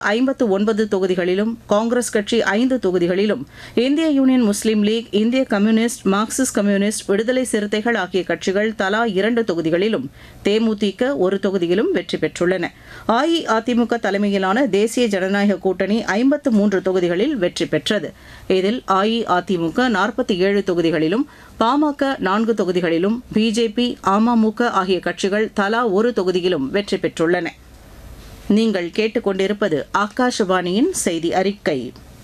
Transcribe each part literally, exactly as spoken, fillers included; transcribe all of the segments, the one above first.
ஐம்பத்து ஒன்பது தொகுதிகளிலும், காங்கிரஸ் கட்சி ஐந்து தொகுதிகளிலும், இந்திய யூனியன் முஸ்லீம் லீக், இந்திய கம்யூனிஸ்ட், மார்க்சிஸ்ட் கம்யூனிஸ்ட், விடுதலை சிறுத்தைகள் ஆகிய கட்சிகள் தலா இரண்டு தொகுதிகளிலும், தேமுதிக ஒரு தொகுதியிலும் வெற்றி பெற்றுள்ளன. அஇஅதிமுக தலைமையிலான தேசிய ஜனநாயக கூட்டணி ஐம்பத்து மூன்று தொகுதிகளில் வெற்றி பெற்றது. இதில் அஇஅதிமுக நாற்பத்தி ஏழு தொகுதிகளிலும், பாமக நான்கு தொகுதிகளிலும், பிஜேபி, அமமுக ஆகிய கட்சிகள் தலா ஒரு தொகுதியிலும் வெற்றி பெற்றுள்ளன. நீங்கள் கேட்டுக்கொண்டிருப்பது ஆகாஷவாணியின் செய்தி அறிக்கை.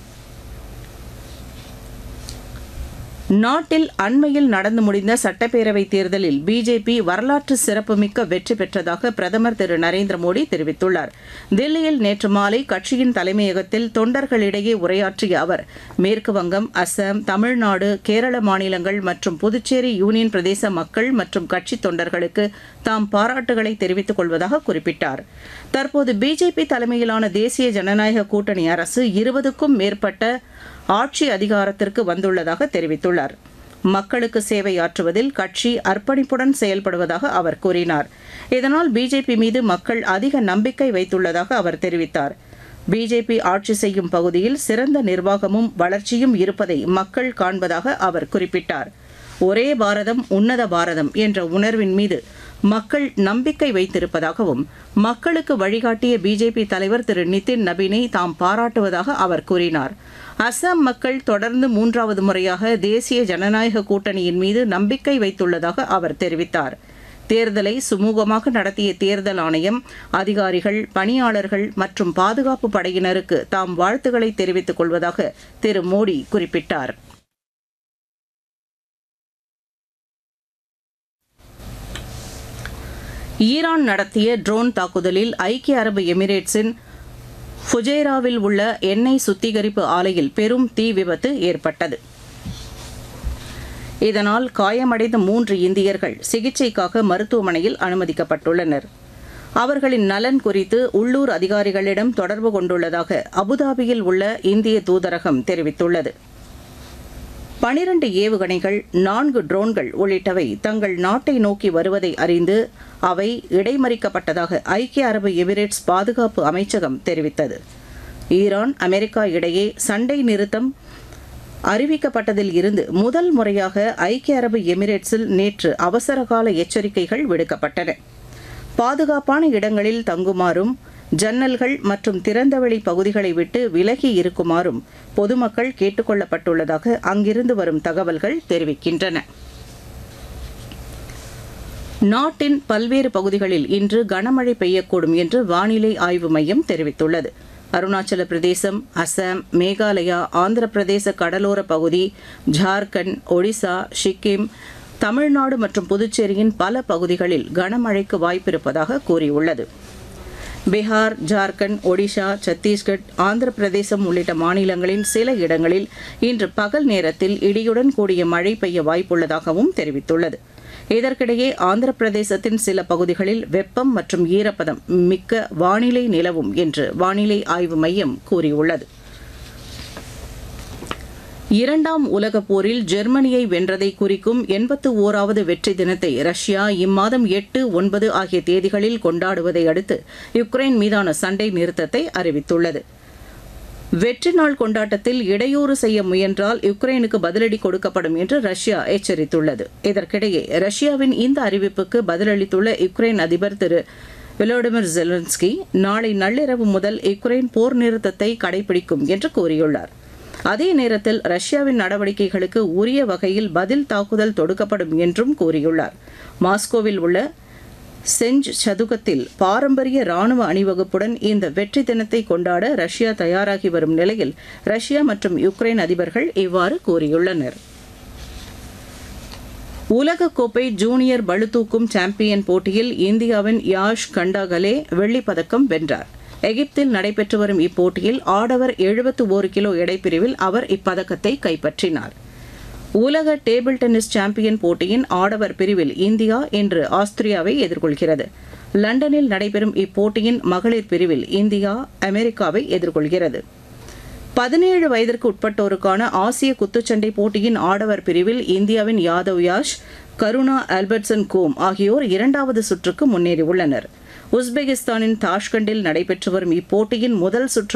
நாட்டில் அண்மையில் நடந்து முடிந்த சட்டப்பேரவைத் தேர்தலில் பிஜேபி வரலாற்று சிறப்புமிக்க வெற்றி பெற்றதாக பிரதமர் திரு நரேந்திர மோடி தெரிவித்துள்ளார். தில்லியில் நேற்று மாலை கட்சியின் தலைமையகத்தில் தொண்டர்களிடையே உரையாற்றிய அவர், மேற்குவங்கம், அசாம், தமிழ்நாடு, கேரள மாநிலங்கள் மற்றும் புதுச்சேரி யூனியன் பிரதேச மக்கள் மற்றும் கட்சித் தொண்டர்களுக்கு தாம் பாராட்டுகளை தெரிவித்துக் கொள்வதாக குறிப்பிட்டார். தற்போது பிஜேபி தலைமையிலான தேசிய ஜனநாயக கூட்டணி அரசு இருபதுக்கும் மேற்பட்ட ஆட்சி அதிகாரத்திற்கு வந்துள்ளதாக தெரிவித்துள்ளார். மக்களுக்கு சேவையாற்றுவதில் கட்சி அர்ப்பணிப்புடன் செயல்படுவதாக அவர் கூறினார். இதனால் பிஜேபி மீது மக்கள் அதிக நம்பிக்கை வைத்துள்ளதாக அவர் தெரிவித்தார். பிஜேபி ஆட்சி செய்யும் பகுதியில் சிறந்த நிர்வாகமும் வளர்ச்சியும் இருப்பதை மக்கள் காண்பதாக அவர் குறிப்பிட்டார். ஒரே பாரதம் உன்னத பாரதம் என்ற உணர்வின் மீது மக்கள் நம்பிக்கை வைத்திருப்பதாகவும், மக்களுக்கு வழிகாட்டிய பிஜேபி தலைவர் திரு நிதின் நபீனை தாம் பாராட்டுவதாக அவர் கூறினார். அசாம் மக்கள் தொடர்ந்து மூன்றாவது முறையாக தேசிய ஜனநாயக கூட்டணியின் மீது நம்பிக்கை வைத்துள்ளதாக அவர் தெரிவித்தார். தேர்தலை சுமூகமாக நடத்திய தேர்தல் ஆணையம், அதிகாரிகள், பணியாளர்கள் மற்றும் பாதுகாப்பு படையினருக்கு தாம் வாழ்த்துக்களை தெரிவித்துக் கொள்வதாக திரு மோடி குறிப்பிட்டார். ஈரான் நடத்திய ட்ரோன் தாக்குதலில் ஐக்கிய அரபு எமிரேட்ஸின் ஃபுஜைராவில் உள்ள எண்ணெய் சுத்திகரிப்பு ஆலையில் பெரும் தீ விபத்து ஏற்பட்டது. இதனால் காயமடைந்த மூன்று இந்தியர்கள் சிகிச்சைக்காக மருத்துவமனையில் அனுமதிக்கப்பட்டுள்ளனர். அவர்களின் நலன் குறித்து உள்ளூர் அதிகாரிகளிடம் தொடர்பு கொண்டுள்ளதாக அபுதாபியில் உள்ள இந்திய தூதரகம் தெரிவித்துள்ளது. பனிரண்டு ஏவுகணைகள், நான்கு ட்ரோன்கள் உள்ளிட்டவை தங்கள் நாட்டை நோக்கி வருவதை அறிந்து அவை இடைமறிக்கப்பட்டதாக ஐக்கிய அரபு எமிரேட்ஸ் பாதுகாப்பு அமைச்சகம் தெரிவித்தது. ஈரான், அமெரிக்கா இடையே சண்டை நிறுத்தம் அறிவிக்கப்பட்டதில் இருந்து முதல் முறையாக ஐக்கிய அரபு எமிரேட்ஸில் நேற்று அவசரகால எச்சரிக்கைகள் விடுக்கப்பட்டன. பாதுகாப்பான இடங்களில் தங்குமாறும், ஜன்னல்கள் மற்றும் திறந்தவெளி பகுதிகளை விட்டு விலகி இருக்குமாறும் பொதுமக்கள் கேட்டுக் கொள்ளப்பட்டுள்ளதாக அங்கிருந்து வரும் தகவல்கள் தெரிவிக்கின்றன. நாட்டின் பல்வேறு பகுதிகளில் இன்று கனமழை பெய்யக்கூடும் என்று வானிலை ஆய்வு மையம் தெரிவித்துள்ளது. அருணாச்சல பிரதேசம், அசாம், மேகாலயா, ஆந்திர பிரதேச கடலோர பகுதி, ஜார்க்கண்ட், ஒடிசா, சிக்கிம், தமிழ்நாடு மற்றும் புதுச்சேரியின் பல பகுதிகளில் கனமழைக்கு வாய்ப்பிருப்பதாக கூறியுள்ளது. பீகார், ஜார்க்கண்ட், ஒடிஷா, சத்தீஸ்கட், ஆந்திர பிரதேசம் உள்ளிட்ட மாநிலங்களின் சில இடங்களில் இன்று பகல் நேரத்தில் இடியுடன் கூடிய மழை பெய்ய வாய்ப்புள்ளதாகவும் தெரிவித்துள்ளது. இதற்கிடையே ஆந்திர பிரதேசத்தின் சில பகுதிகளில் வெப்பம் மற்றும் ஈரப்பதம் மிக்க வானிலை நிலவும் என்று வானிலை ஆய்வு மையம் கூறியுள்ளது. இரண்டாம் உலகப் போரில் ஜெர்மனியை வென்றதை குறிக்கும் எண்பத்து ஓராவது வெற்றி தினத்தை ரஷ்யா இம்மாதம் எட்டு, ஒன்பது ஆகிய தேதிகளில் கொண்டாடுவதை அடுத்து யுக்ரைன் மீதான சண்டை நிறுத்தத்தை அறிவித்துள்ளது. வெற்றி நாள் கொண்டாட்டத்தில் இடையூறு செய்ய முயன்றால் யுக்ரைனுக்கு பதிலடி கொடுக்கப்படும் என்று ரஷ்யா எச்சரித்துள்ளது. இதற்கிடையே ரஷ்யாவின் இந்த அறிவிப்புக்கு பதிலளித்துள்ள யுக்ரைன் அதிபர் திரு விலோடிமிர் ஜெலன்ஸ்கி, நாளை நள்ளிரவு முதல் யுக்ரைன் போர் நிறுத்தத்தை கடைபிடிக்கும் என்று கூறியுள்ளார். அதே நேரத்தில் ரஷ்யாவின் நடவடிக்கைகளுக்கு உரிய வகையில் பதில் தாக்குதல் தொடுக்கப்படும் என்றும் கூறியுள்ளார். மாஸ்கோவில் உள்ள செஞ்ச் சதுக்கத்தில் பாரம்பரிய ராணுவ அணிவகுப்புடன் இந்த வெற்றி தினத்தை கொண்டாட ரஷ்யா தயாராகி வரும் நிலையில் ரஷ்யா மற்றும் யுக்ரைன் அதிபர்கள் இவ்வாறு கூறியுள்ளனர். உலகக்கோப்பை ஜூனியர் பளுதூக்கும் சாம்பியன் போட்டியில் இந்தியாவின் யாஷ் கண்டாகலே வெள்ளிப் பதக்கம் வென்றார். எகிப்தில் நடைபெற்று வரும் இப்போட்டியில் ஆடவர் எழுபத்து ஒரு கிலோ எடைப்பிரிவில் அவர் இப்பதக்கத்தை கைப்பற்றினார். உலக டேபிள் டென்னிஸ் சாம்பியன் போட்டியின் ஆடவர் பிரிவில் இந்தியா இன்று ஆஸ்திரியாவை எதிர்கொள்கிறது. லண்டனில் நடைபெறும் இப்போட்டியின் மகளிர் பிரிவில் இந்தியா அமெரிக்காவை எதிர்கொள்கிறது. பதினேழு வயதிற்கு உட்பட்டோருக்கான ஆசிய குத்துச்சண்டை போட்டியின் ஆடவர் பிரிவில் இந்தியாவின் யாதவ் யாஷ், கருணா ஆல்பர்ட்சன் கோம் ஆகியோர் இரண்டாவது சுற்றுக்கு முன்னேறியுள்ளனர். உஸ்பெகிஸ்தானின் தாஷ்கண்டில் நடைபெற்று வரும் இப்போட்டியின் முதல் சுற்று